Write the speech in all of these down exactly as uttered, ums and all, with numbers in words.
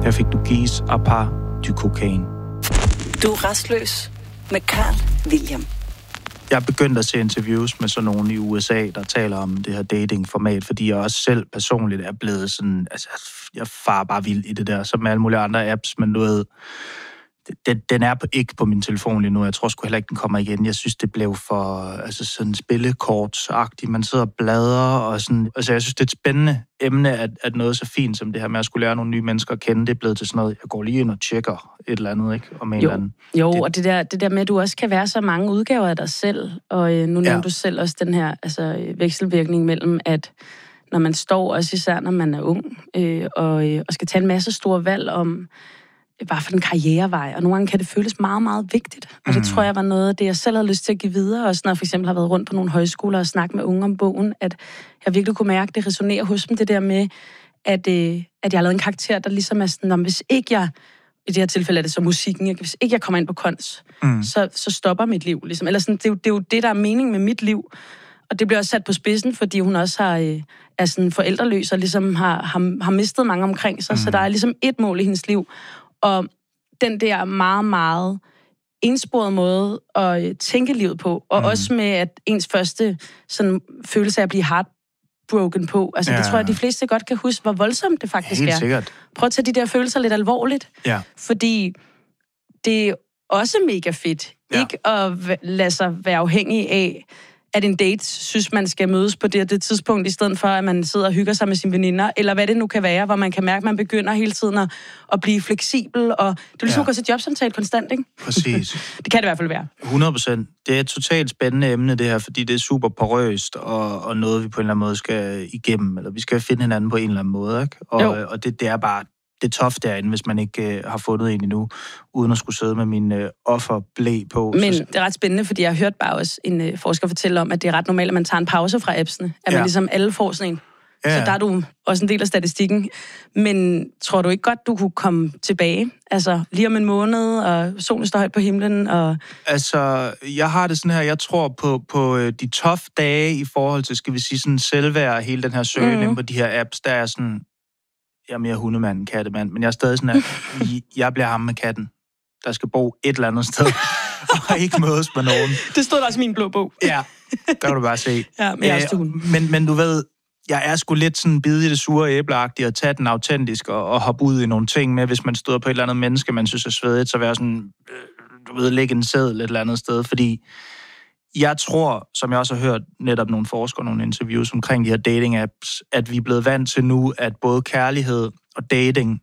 Her fik du Gis à part du cocaine. Du er restløs med Carl William. Jeg er begyndt at se interviews med sådan nogen i U S A, der taler om det her datingformat, fordi jeg også selv personligt er blevet sådan, altså jeg farer bare vild i det der, som med alle mulige andre apps, men du ved, den, den er ikke på min telefon lige nu. Jeg tror sgu heller ikke, den kommer igen. Jeg synes, det blev for altså sådan spillekortsagtigt. Man sidder og bladrer, og sådan... Altså, jeg synes, det er et spændende emne, at, at noget så fint som det her med at skulle lære nogle nye mennesker at kende, det er blevet til sådan noget, jeg går lige ind og tjekker et eller andet, ikke? Om en jo, eller anden. Jo, det, og det der, det der med, at du også kan være så mange udgaver af dig selv, og øh, nu nævner ja. du selv også den her altså, vekselvirkning mellem, at når man står, også især når man er ung, øh, og, øh, og skal tage en masse store valg om, hvad for en karrierevej, og nogle gange kan det føles meget, meget vigtigt. Og det mm. tror jeg var noget af det, jeg selv havde lyst til at give videre, også når jeg for eksempel har været rundt på nogle højskoler og snakket med unge om bogen, at jeg virkelig kunne mærke, at det resonerer hos dem, det der med, at, øh, at jeg har lavet en karakter, der ligesom er sådan, om hvis ikke jeg, i det her tilfælde er det så musikken, ikke? Hvis ikke jeg kommer ind på kunst, mm. så, så stopper mit liv. Ligesom. Eller sådan, det, er jo, det er jo det, der er mening med mit liv. Og det bliver også sat på spidsen, fordi hun også har, øh, er sådan forældreløs og ligesom har, har, har mistet mange omkring sig, mm. så der er ligesom et mål i hendes liv. Og den der meget, meget ensporede måde at tænke livet på, og mm. også med, at ens første sådan, følelse af at blive heartbroken på, altså ja. det tror jeg, at de fleste godt kan huske, hvor voldsomt det faktisk Helt er. Sikkert. Prøv at tage de der følelser lidt alvorligt, ja. fordi det er også mega fedt, ja. ikke at lade sig være afhængig af, at en date synes, man skal mødes på det det tidspunkt, i stedet for, at man sidder og hygger sig med sine veninder, eller hvad det nu kan være, hvor man kan mærke, at man begynder hele tiden at, at blive fleksibel, og det er ligesom ja. at gå til jobsamtale konstant, ikke? Præcis. Det kan det i hvert fald være. hundrede procent. Det er et totalt spændende emne, det her, fordi det er super porøst, og, og noget, vi på en eller anden måde skal igennem, eller vi skal finde hinanden på en eller anden måde, ikke? Og, og det, det er bare... Det er tough derinde, hvis man ikke øh, har fundet en endnu, uden at skulle sidde med min øh, offerblæ på. Men så... det er ret spændende, fordi jeg har hørt bare også en øh, forsker fortælle om, at det er ret normalt, at man tager en pause fra appsene. At ja. man ligesom alle får sådan en. Ja. Så der er du også en del af statistikken. Men tror du ikke godt, du kunne komme tilbage? Altså lige om en måned, og solen står højt på himlen? Og... Altså, jeg har det sådan her, jeg tror på, på de tough dage i forhold til, skal vi sige, sådan selvværd og hele den her søgning mm-hmm. på de her apps, der er sådan... Jeg er mere hundemand end kattemand, men jeg er stadig sådan, at jeg bliver ham med katten, der skal bo et eller andet sted, og ikke mødes med nogen. Det stod der også i min blå bog. Ja, der kan du bare se. Ja, men, jeg Æh, men, men du ved, jeg er sgu lidt sådan bide i det sure æbleagtigt, og tage den autentisk, og, og hoppe ud i nogle ting med, hvis man støder på et eller andet menneske, man synes er svedigt, så være sådan, du ved, lægge en seddel et eller andet sted, fordi jeg tror, som jeg også har hørt netop nogle forskere, nogle interviews omkring de her dating-apps, at vi er blevet vant til nu, at både kærlighed og dating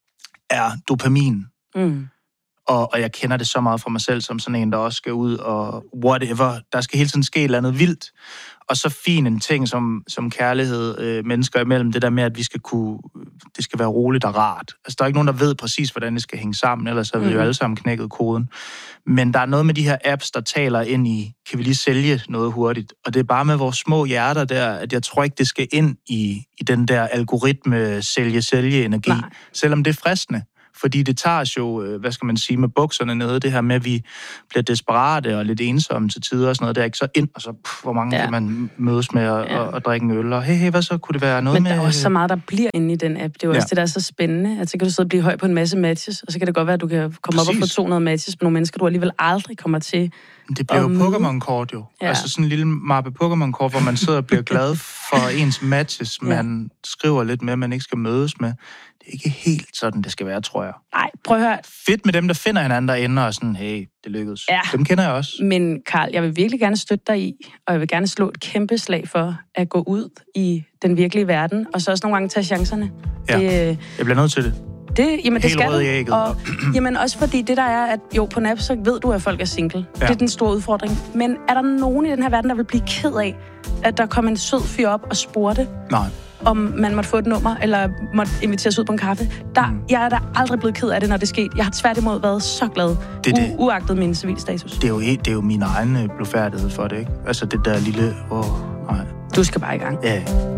er dopamin. Mm. Og, og jeg kender det så meget fra mig selv, som sådan en, der også skal ud og whatever. Der skal hele tiden ske et eller andet vildt. Og så fin en ting som, som kærlighed øh, mennesker imellem, det der med, at vi skal kunne, det skal være roligt og rart. Altså, der er ikke nogen, der ved præcis, hvordan det skal hænge sammen, ellers har vi mm. jo alle sammen knækket koden. Men der er noget med de her apps, der taler ind i, kan vi lige sælge noget hurtigt? Og det er bare med vores små hjerter der, at jeg tror ikke, det skal ind i, i den der algoritme sælge-sælge-energi, Nej. selvom det er fristende. Fordi det tager os jo, hvad skal man sige, med bukserne nede, det her med, at vi bliver desperate og lidt ensomme til tider og sådan noget. Der er ikke så ind, og så, pff, hvor mange ja. kan man mødes med og, ja. og, og drikke en øl, og hey, hey, hvad så, kunne det være noget Men med... Men der er også så meget, der bliver inde i den app. Det er jo ja. også det, der er så spændende. Altså, så kan du sidde og blive høj på en masse matches, og så kan det godt være, at du kan komme Præcis. op og få to hundrede matches med nogle mennesker, du alligevel aldrig kommer til. Det bliver jo Pokémon-kort jo. Ja. Altså sådan en lille mappe Pokémon-kort, hvor man sidder og bliver glad for ens matches, man ja. skriver lidt med, man ikke skal mødes med. Det er ikke helt sådan, det skal være, tror jeg. Nej, prøv at høre. Fedt med dem, der finder hinanden derinde og sådan, hey, det lykkedes. Ja. Dem kender jeg også. Men Carl, jeg vil virkelig gerne støtte dig i, og jeg vil gerne slå et kæmpe slag for at gå ud i den virkelige verden, og så også nogle gange tage chancerne. Ja, det, jeg bliver nødt til det. Det, jamen, det skal rød i ægget. Og, jamen også fordi det der er, at jo, på Nap, så ved du, at folk er single. Ja. Det er den store udfordring. Men er der nogen i den her verden, der vil blive ked af, at der kom en sød fyr op og spurgte? Nej. Om man måtte få et nummer, eller måtte inviteres ud på en kaffe. Der, mm. Jeg er da aldrig blevet ked af det, når det skete. Jeg har tværtimod været så glad, det, det. U- uagtet min civilstatus. Det er, jo, det er jo min egen blufærdighed for det, ikke? Altså det der lille... Åh, nej. Du skal bare i gang. Ja.